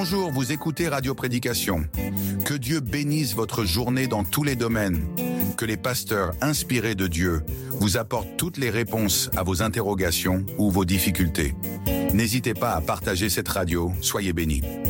Bonjour, vous écoutez Radio Prédication. Que Dieu bénisse votre journée dans tous les domaines. Que les pasteurs inspirés de Dieu vous apportent toutes les réponses à vos interrogations ou vos difficultés. N'hésitez pas à partager cette radio. Soyez bénis.